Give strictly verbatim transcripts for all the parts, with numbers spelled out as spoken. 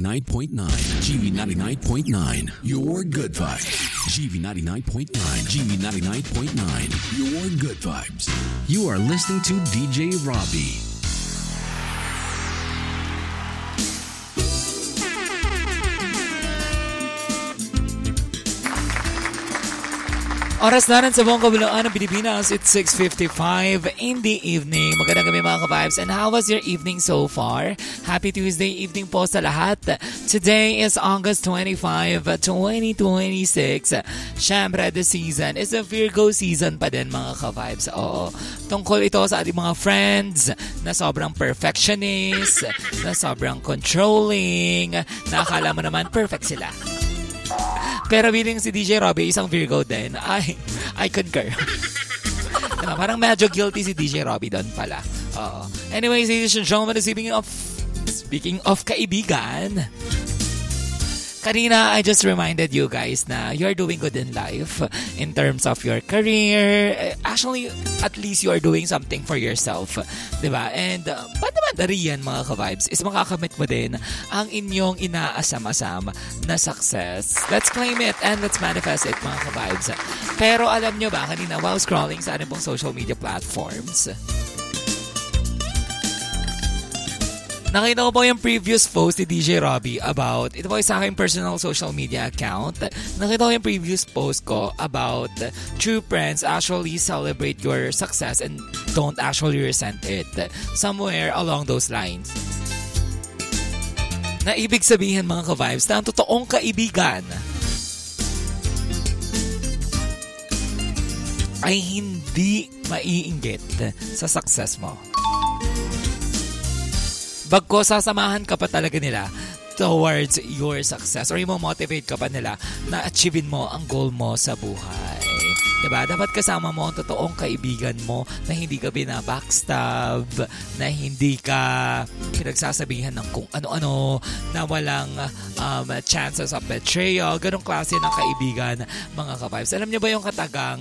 ninety-nine point nine. G V ninety-nine point nine. Your good vibes. G V ninety-nine point nine. G V ninety-nine point nine. Your good vibes. You are listening to D J Robbie. Oras na rin sa buong kabulaan ng Pilipinas. It's six fifty-five in the evening. Magandang gabi mga ka-vibes. And how was your evening so far? Happy Tuesday evening po sa lahat. Today is August twenty-fifth, twenty twenty-six. Siyempre, the season is a Virgo season pa din mga ka-vibes. Oo. Tungkol ito sa ating mga friends na sobrang perfectionist, na sobrang controlling, na akala mo naman perfect sila. Pero bilang si D J Robbie, isang Virgo din, I, I concur. Diba, parang medyo guilty si D J Robbie doon pala. Oo. Anyways, ladies and gentlemen, speaking of, speaking of kaibigan, kanina, I just reminded you guys na you're doing good in life in terms of your career. Actually, at least you are doing something for yourself. Diba? And, uh, ba't naman dariyan mga ka-vibes is makakamit mo din ang inyong inaasam-asam na success. Let's claim it and let's manifest it mga ka-vibes. Pero alam nyo ba, kanina while scrolling sa ating pong social media platforms, nakita ko po yung previous post ni D J Robbie about, ito po yung sa aking personal social media account. Nakita ko yung previous post ko about true friends actually celebrate your success and don't actually resent it. Somewhere along those lines. Na ibig sabihin mga ka-vibes na ang totoong kaibigan ay hindi maiinggit sa success mo. Bagko sasamahan ka pa talaga nila towards your success or i-motivate ka pa nila na achievein mo ang goal mo sa buhay. Diba? Dapat kasama mo ang totoong kaibigan mo na hindi ka binabackstab, na hindi ka pinagsasabihan ng kung ano-ano, na walang um, chances of betrayal. Ganong klase ng kaibigan, mga ka-vibes. Alam niyo ba yung katagang,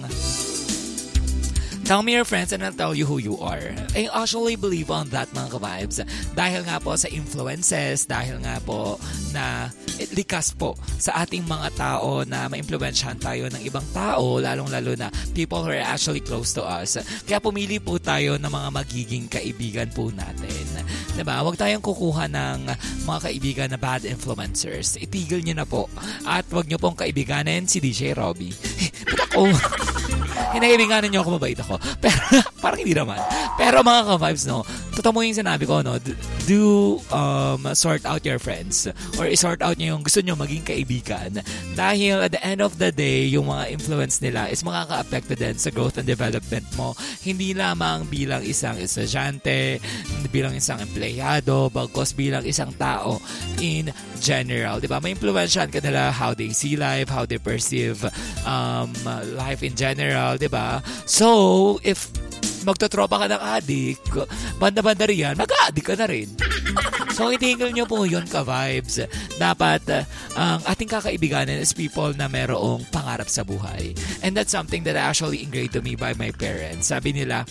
tell me your friends and I'll tell you who you are. I actually believe on that mga ka-vibes. Dahil nga po sa influences, dahil nga po na likas po sa ating mga tao na ma-impluwensyahan tayo ng ibang tao, lalong-lalo na people who are actually close to us. Kaya pumili po tayo ng mga magiging kaibigan po natin. Diba? Huwag tayong kukuha ng mga kaibigan na bad influencers. Itigil nyo na po. At huwag nyo pong kaibiganin si D J Robbie. Ba't ako? Hinakaibiganin nyo ako, mabait ako. Pero, parang hindi naman. Pero mga ka-vibes, no, totoo mo yung sinabi ko, no, do um, sort out your friends or i-sort out nyo yung gusto nyo maging kaibigan. Dahil at the end of the day, yung mga influence nila is makaka-affect din sa growth and development mo. Hindi lamang bilang isang estudyante, bilang isang empleyado, bagkos bilang isang tao in general. Diba? May influensyahan ka nila how they see life, how they perceive um, life in general. Diba? So, if magtotropa ka ng adik, banda-banda riyan, mag-a-adik ka na rin. So, itingil nyo po yun ka-vibes. Dapat, uh, ang ating kakaibiganin is people na merong pangarap sa buhay. And that's something that actually ingrained to me by my parents. Sabi nila,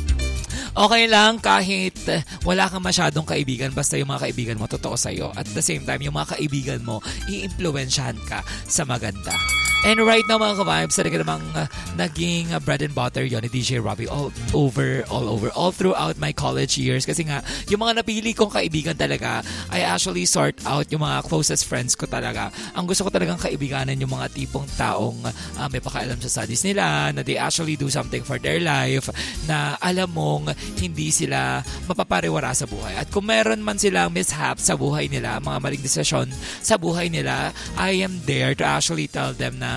okay lang kahit wala kang masyadong kaibigan basta yung mga kaibigan mo totoo sa'yo. At the same time, yung mga kaibigan mo, i-impluwensyahan ka sa maganda. And right now mga ka-vibes, talaga namang uh, naging uh, bread and butter yun ni D J Robbie all over, all over, all throughout my college years. Kasi nga, yung mga napili kong kaibigan talaga, I actually sort out yung mga closest friends ko talaga. Ang gusto ko talagang kaibiganan yung mga tipong taong uh, may pakailam sa studies nila, na they actually do something for their life, na alam mong hindi sila mapapariwara sa buhay. At kung meron man silang mishap sa buhay nila, mga maling desisyon sa buhay nila, I am there to actually tell them na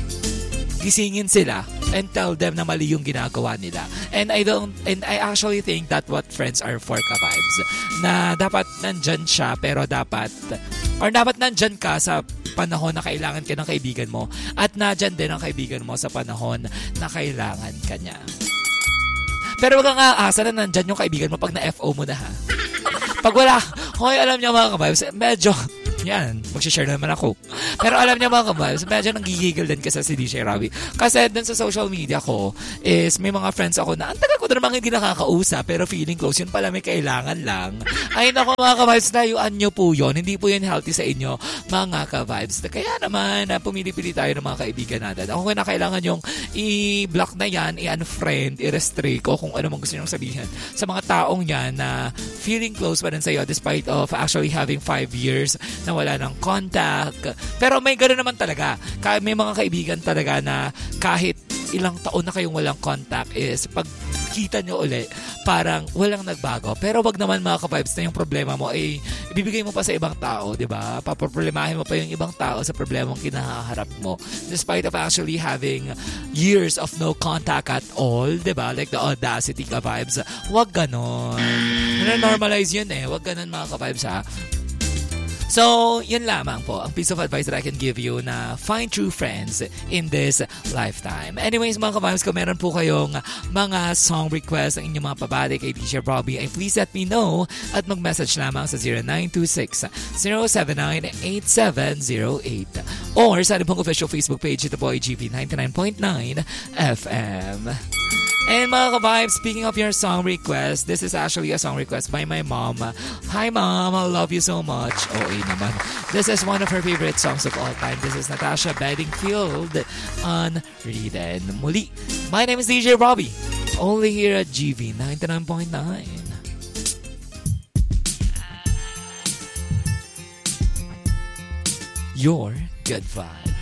gisingin sila and tell them na mali yung ginagawa nila. And I don't, and I actually think that what friends are for ka-vibes. Na dapat nandyan siya, pero dapat, or dapat nandyan ka sa panahon na kailangan ka ng kaibigan mo, at nandyan din ang kaibigan mo sa panahon na kailangan ka niya. Pero wag kang aasa na nandyan yung kaibigan mo pag na-F O mo na ha. Pag wala, okay, alam niyo mga ka-vibes, medyo yan, mag-share naman ako. Pero alam niya mga ka-vibes, medyo nanggigigil din kasi si D J Robbie. Kasi dun sa social media ko is may mga friends ako na ang tagal ko na namang hindi nakakausap pero feeling close. Yun pala may kailangan lang. Ay nako mga ka-vibes, layuan nyo po yun. Hindi po yun healthy sa inyo mga ka-vibes. Kaya naman, pumili-pili tayo ng mga kaibigan natin. Ako kung na kailangan yung i-block na yan, i-unfriend, i-restrict o kung ano man gusto nyo sabihin sa mga taong yan na feeling close pa rin sa'yo despite of actually having five years na wala ng contact. Pero may gano'n naman talaga. May mga kaibigan talaga na kahit ilang taon na kayong walang contact is pag kita nyo uli, parang walang nagbago. Pero wag naman mga ka-vibes na yung problema mo ay ibibigay mo pa sa ibang tao, di ba? Paproblemahin mo pa yung ibang tao sa problemang kinaharap mo. Despite of actually having years of no contact at all, di ba? Like the audacity ka-vibes. Wag ganon. Normalize yun eh. Wag ganon mga ka-vibes ha. So, yun lamang po ang piece of advice that I can give you na find true friends in this lifetime. Anyways, mga ka-vibes, kung meron po kayong mga song requests ang inyong mga pabali kay D J Robbie, ay please let me know at mag-message lamang sa zero nine two six, zero seven nine, eight seven zero eight or sa ating pong official Facebook page, ito po ay G V ninety-nine point nine F M. And mga ka-vibes, speaking of your song request, this is actually a song request by my mom. Hi mom, I love you so much. O A naman. This is one of her favorite songs of all time. This is Natasha Bedingfield, Unwritten. Muli, my name is D J Robbie, only here at G V ninety-nine point nine. Your good vibe.